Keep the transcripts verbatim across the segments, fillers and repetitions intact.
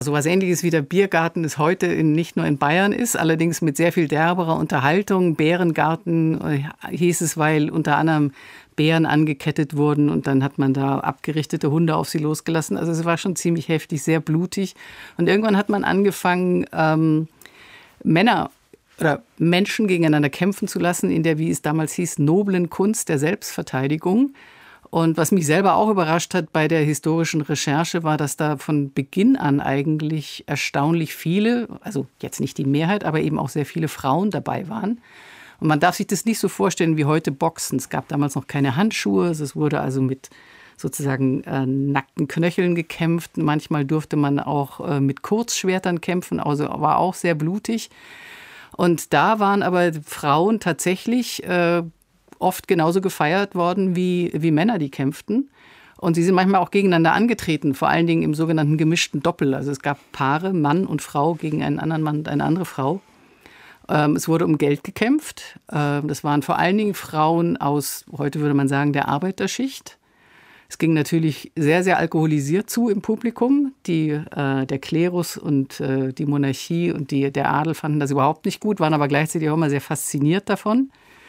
So was Ähnliches wie der Biergarten es heute in, nicht nur in Bayern ist, allerdings mit sehr viel derberer Unterhaltung. Bärengarten äh, hieß es, weil unter anderem Bären angekettet wurden und dann hat man da abgerichtete Hunde auf sie losgelassen. Also es war schon ziemlich heftig, sehr blutig. Und irgendwann hat man angefangen, ähm, Männer oder Menschen gegeneinander kämpfen zu lassen in der, wie es damals hieß, noblen Kunst der Selbstverteidigung. Und was mich selber auch überrascht hat bei der historischen Recherche, war, dass da von Beginn an eigentlich erstaunlich viele, also jetzt nicht die Mehrheit, aber eben auch sehr viele Frauen dabei waren. Und man darf sich das nicht so vorstellen wie heute Boxen. Es gab damals noch keine Handschuhe, es wurde also mit sozusagen äh, nackten Knöcheln gekämpft. Manchmal durfte man auch äh, mit Kurzschwertern kämpfen, also war auch sehr blutig. Und da waren aber Frauen tatsächlich äh, oft genauso gefeiert worden wie, wie Männer, die kämpften. Und sie sind manchmal auch gegeneinander angetreten, vor allen Dingen im sogenannten gemischten Doppel. Also es gab Paare, Mann und Frau gegen einen anderen Mann und eine andere Frau. Ähm, es wurde um Geld gekämpft. Ähm, das waren vor allen Dingen Frauen aus, heute würde man sagen, der Arbeiterschicht. Es ging natürlich sehr, sehr alkoholisiert zu im Publikum. Die, äh, der Klerus und äh, die Monarchie und die, der Adel fanden das überhaupt nicht gut, waren aber gleichzeitig auch immer sehr fasziniert davon.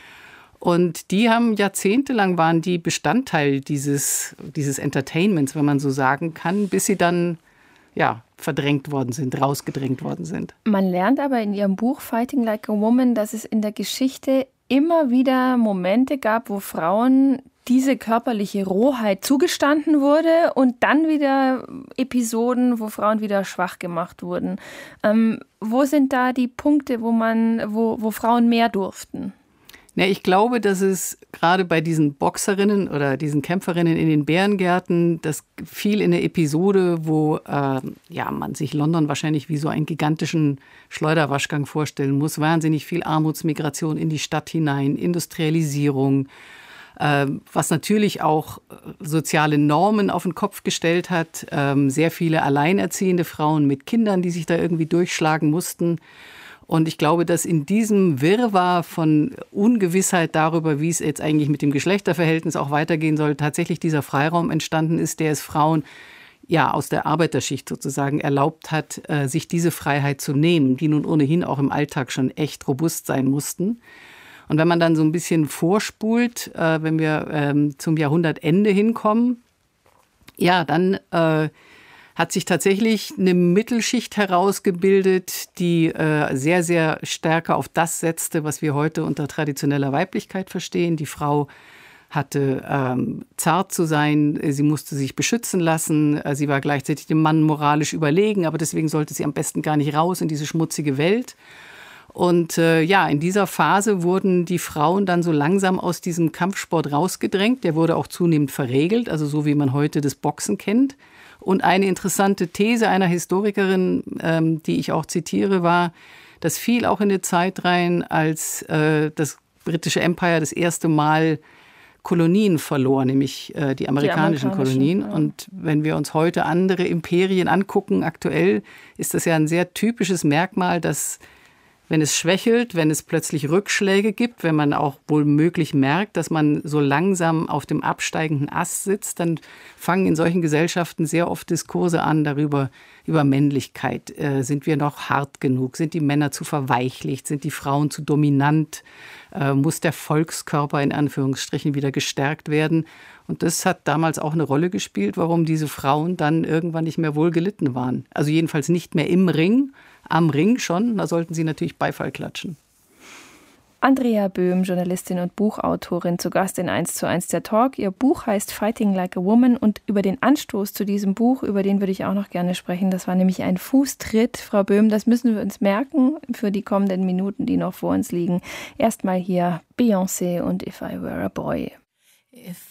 Und die haben jahrzehntelang waren die Bestandteil dieses, dieses Entertainments, wenn man so sagen kann, bis sie dann ja, verdrängt worden sind, rausgedrängt worden sind. Man lernt aber in Ihrem Buch Fighting Like a Woman, dass es in der Geschichte immer wieder Momente gab, wo Frauen diese körperliche Rohheit zugestanden wurde und dann wieder Episoden, wo Frauen wieder schwach gemacht wurden. Ähm, wo sind da die Punkte, wo man, wo, wo Frauen mehr durften? Ja, ich glaube, dass es gerade bei diesen Boxerinnen oder diesen Kämpferinnen in den Bärengärten, das fiel in eine Episode, wo äh, ja, man sich London wahrscheinlich wie so einen gigantischen Schleuderwaschgang vorstellen muss. Wahnsinnig viel Armutsmigration in die Stadt hinein, Industrialisierung, äh, was natürlich auch soziale Normen auf den Kopf gestellt hat. Äh, sehr viele alleinerziehende Frauen mit Kindern, die sich da irgendwie durchschlagen mussten. Und ich glaube, dass in diesem Wirrwarr von Ungewissheit darüber, wie es jetzt eigentlich mit dem Geschlechterverhältnis auch weitergehen soll, tatsächlich dieser Freiraum entstanden ist, der es Frauen ja aus der Arbeiterschicht sozusagen erlaubt hat, äh, sich diese Freiheit zu nehmen, die nun ohnehin auch im Alltag schon echt robust sein mussten. Und wenn man dann so ein bisschen vorspult, äh, wenn wir ähm, zum Jahrhundertende hinkommen, ja, dann äh, hat sich tatsächlich eine Mittelschicht herausgebildet, die äh, sehr, sehr stärker auf das setzte, was wir heute unter traditioneller Weiblichkeit verstehen. Die Frau hatte ähm, zart zu sein, sie musste sich beschützen lassen, sie war gleichzeitig dem Mann moralisch überlegen, aber deswegen sollte sie am besten gar nicht raus in diese schmutzige Welt. Und äh, ja, in dieser Phase wurden die Frauen dann so langsam aus diesem Kampfsport rausgedrängt. Der wurde auch zunehmend verregelt, also so wie man heute das Boxen kennt. Und eine interessante These einer Historikerin, ähm, die ich auch zitiere, war, das fiel auch in die Zeit rein, als äh, das britische Empire das erste Mal Kolonien verlor, nämlich äh, die amerikanischen, die amerikanischen Kolonien. Ja. Und wenn wir uns heute andere Imperien angucken, aktuell ist das ja ein sehr typisches Merkmal, dass wenn es schwächelt, wenn es plötzlich Rückschläge gibt, wenn man auch wohl möglich merkt, dass man so langsam auf dem absteigenden Ast sitzt, dann fangen in solchen Gesellschaften sehr oft Diskurse an darüber, über Männlichkeit. Äh, sind wir noch hart genug? Sind die Männer zu verweichlicht? Sind die Frauen zu dominant? Äh, muss der Volkskörper in Anführungsstrichen wieder gestärkt werden? Und das hat damals auch eine Rolle gespielt, warum diese Frauen dann irgendwann nicht mehr wohl gelitten waren. Also jedenfalls nicht mehr im Ring, am Ring schon, da sollten sie natürlich Beifall klatschen. Andrea Böhm, Journalistin und Buchautorin, zu Gast in eins zu eins der Talk. Ihr Buch heißt Fighting Like a Woman und über den Anstoß zu diesem Buch, über den würde ich auch noch gerne sprechen. Das war nämlich ein Fußtritt, Frau Böhm, das müssen wir uns merken für die kommenden Minuten, die noch vor uns liegen. Erstmal hier Beyoncé und If I Were a Boy. If